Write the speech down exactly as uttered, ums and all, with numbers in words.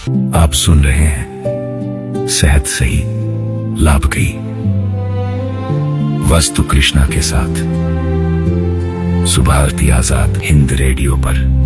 आप सुन रहे हैं सेहत सही लाभ गई वस्तु कृष्णा के साथ सुभारती आजाद हिंद रेडियो पर।